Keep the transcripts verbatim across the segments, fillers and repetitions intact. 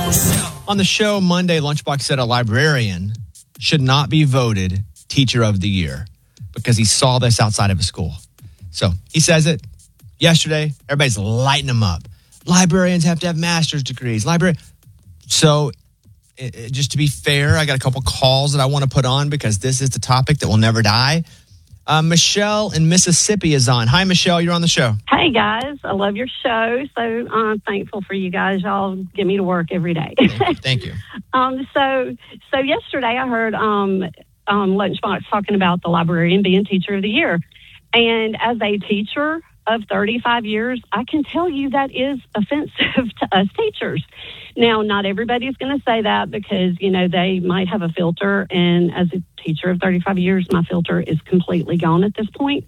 On the show Monday, Lunchbox said a librarian should not be voted Teacher of the Year because he saw this outside of a school. So he says it yesterday. Everybody's lighting him up. Librarians have to have master's degrees. Library. So it, it, just to be fair, I got a couple calls that I want to put on because this is the topic that will never die. Uh, Michelle in Mississippi is on. Hi, Michelle. You're on the show. Hey, guys. I love your show. So I'm thankful for you guys. Y'all get me to work every day. Thank you. Thank you. um, so, so yesterday I heard um, um, Lunchbox talking about the librarian being Teacher of the Year. And as a teacher of thirty-five years, I can tell you that is offensive to us teachers. Now, not everybody's going to say that because, you know, they might have a filter. And as a teacher of thirty-five years, my filter is completely gone at this point.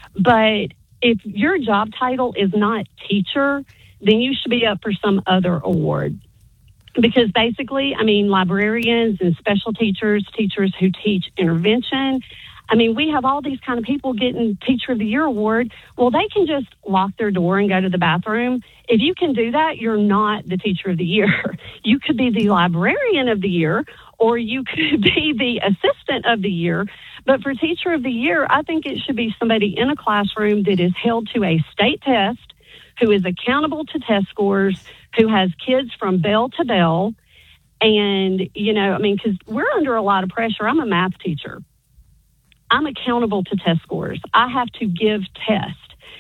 But if your job title is not teacher, then you should be up for some other award. Because basically, I mean, librarians and special teachers, teachers who teach intervention, I mean, we have all these kind of people getting Teacher of the Year award. Well, they can just lock their door and go to the bathroom. If you can do that, you're not the Teacher of the Year. You could be the Librarian of the Year, or you could be the Assistant of the Year. But for Teacher of the Year, I think it should be somebody in a classroom that is held to a state test, who is accountable to test scores, who has kids from bell to bell. And, you know, I mean, because we're under a lot of pressure. I'm a math teacher. I'm accountable to test scores. I have to give tests,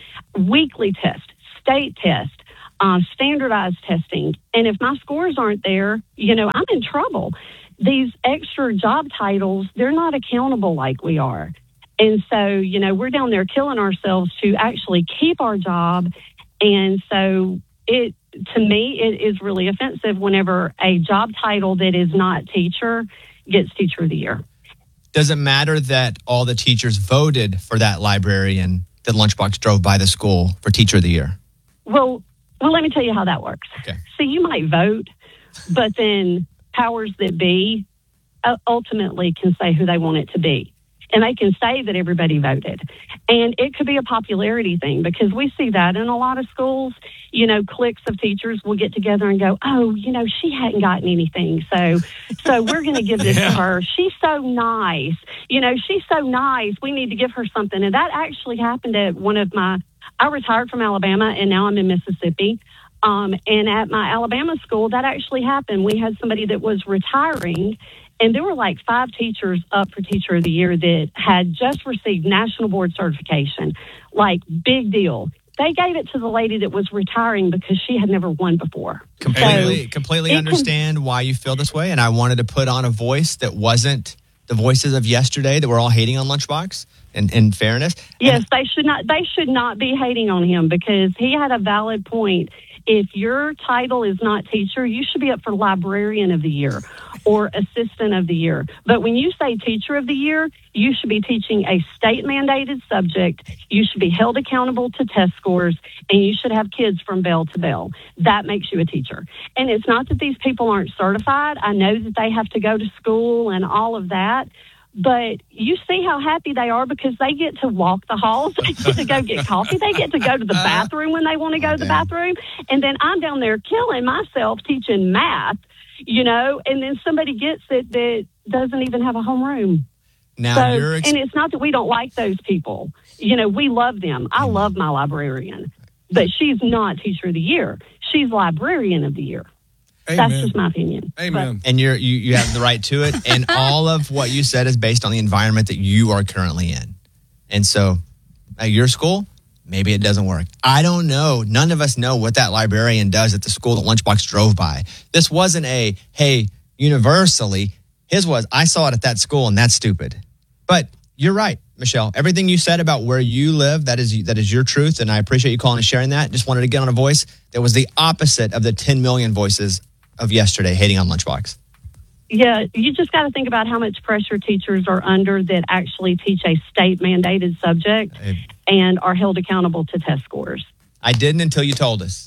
weekly tests, state tests, uh, standardized testing. And if my scores aren't there, you know, I'm in trouble. These extra job titles, they're not accountable like we are. And so, you know, we're down there killing ourselves to actually keep our job. And so it, to me, it is really offensive whenever a job title that is not teacher gets Teacher of the Year. Does it matter that all the teachers voted for that librarian that Lunchbox drove by the school for Teacher of the Year? Well, well, let me tell you how that works. Okay. So you might vote, but then powers that be uh, ultimately can say who they want it to be. And they can say that everybody voted. And it could be a popularity thing because we see that in a lot of schools. You know, cliques of teachers will get together and go, oh, you know, she hadn't gotten anything. So so we're going to give this yeah. to her. She's so nice. You know, she's so nice. We need to give her something. And that actually happened at one of my, I retired from Alabama and now I'm in Mississippi. Um, and at my Alabama school, that actually happened. We had somebody that was retiring. And there were like five teachers up for Teacher of the Year that had just received national board certification. Like, big deal. They gave it to the lady that was retiring because she had never won before. Completely, so completely understand can, why you feel this way. And I wanted to put on a voice that wasn't the voices of yesterday that were all hating on Lunchbox. In, in fairness. Yes, and, they should not. They should not be hating on him because he had a valid point. If your title is not teacher, you should be up for Librarian of the Year or Assistant of the Year. But when you say Teacher of the Year, you should be teaching a state-mandated subject. You should be held accountable to test scores, and you should have kids from bell to bell. That makes you a teacher. And it's not that these people aren't certified. I know that they have to go to school and all of that. But you see how happy they are because they get to walk the halls. They get to go get coffee. They get to go to the bathroom when they want to go to the bathroom. And then I'm down there killing myself teaching math, you know, and then somebody gets it that doesn't even have a homeroom. Now so, you're ex- and it's not that we don't like those people. You know, we love them. I love my librarian. But she's not Teacher of the Year. She's Librarian of the Year. Amen. That's just my opinion. Amen. But, and you're, you you have the right to it. And all of what you said is based on the environment that you are currently in. And so at your school, maybe it doesn't work. I don't know. None of us know what that librarian does at the school that Lunchbox drove by. This wasn't a, hey, universally. His was, I saw it at that school and that's stupid. But you're right, Michelle. Everything you said about where you live, that is that is your truth. And I appreciate you calling and sharing that. Just wanted to get on a voice that was the opposite of the ten million voices of yesterday hating on Lunchbox. Yeah, you just got to think about how much pressure teachers are under that actually teach a state-mandated subject and are held accountable to test scores. I didn't until you told us.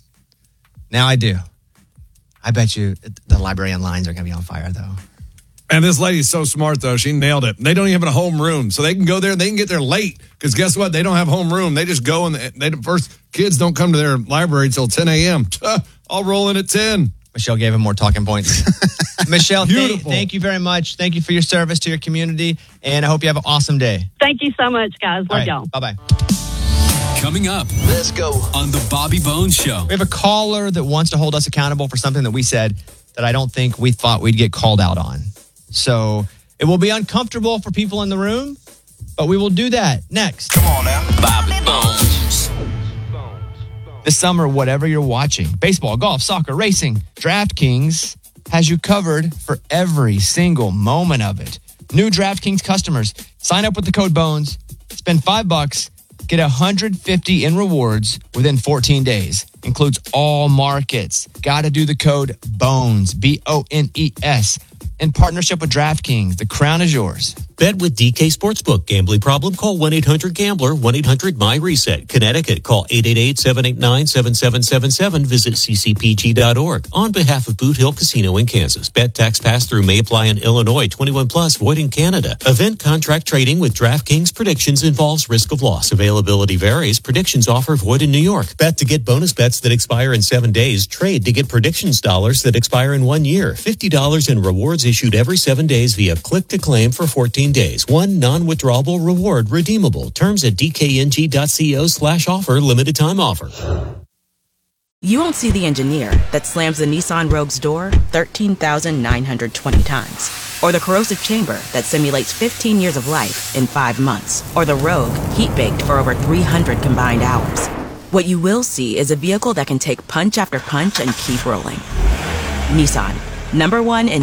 Now I do. I bet you the librarian lines are going to be on fire, though. And this lady's so smart, though. She nailed it. They don't even have a home room, so they can go there. They can get there late because guess what? They don't have home room. They just go and they first kids don't come to their library till ten a.m. I'll roll in at ten. Michelle gave him more talking points. Michelle, th- Beautiful. thank you very much. Thank you for your service to your community, and I hope you have an awesome day. Thank you so much, guys. Love All right, y'all. bye-bye. Coming up, Let's go. on the Bobby Bones Show. We have a caller that wants to hold us accountable for something that we said that I don't think we thought we'd get called out on. So it will be uncomfortable for people in the room, but we will do that next. Come on now. Bobby Bones. This summer, whatever you're watching, baseball, golf, soccer, racing, DraftKings has you covered for every single moment of it. New DraftKings customers, sign up with the code BONES, spend five bucks, get one hundred fifty in rewards within fourteen days. Includes all markets. Got to do the code BONES, B O N E S. In partnership with DraftKings, the crown is yours. Bet with D K Sportsbook. Gambling problem? Call one eight hundred gambler, one eight hundred my reset. Connecticut, call eight eight eight, seven eight nine, seven seven seven seven. Visit c c p g dot org. On behalf of Boot Hill Casino in Kansas. Bet tax pass-through may apply in Illinois. twenty-one plus, void in Canada. Event contract trading with DraftKings Predictions involves risk of loss. Availability varies. Predictions offer void in New York. Bet to get bonus bets that expire in seven days. Trade to get predictions dollars that expire in one year. fifty dollars in rewards issued every seven days via click-to-claim for fourteen days. One non-withdrawable reward redeemable. Terms at dkng.co slash offer. Limited time offer. You won't see the engineer that slams the Nissan Rogue's door thirteen thousand nine hundred twenty times. Or the corrosive chamber that simulates fifteen years of life in five months. Or the Rogue heat-baked for over three hundred combined hours. What you will see is a vehicle that can take punch after punch and keep rolling. Nissan, number one in